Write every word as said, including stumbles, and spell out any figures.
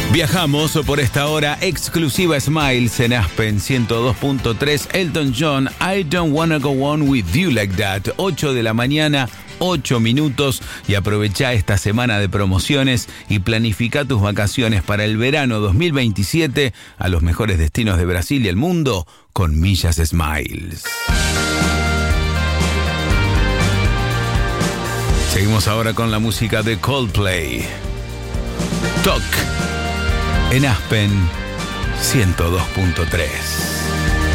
Viajamos por esta hora exclusiva Smiles en Aspen ciento dos punto tres. Elton John, I Don't Wanna Go On With You Like That. ocho de la mañana, ocho minutos. Y aprovecha esta semana de promociones y planifica tus vacaciones para el verano dos mil veintisiete a los mejores destinos de Brasil y el mundo con millas Smiles. Seguimos ahora con la música de Coldplay. Talk. En Aspen ciento dos punto tres.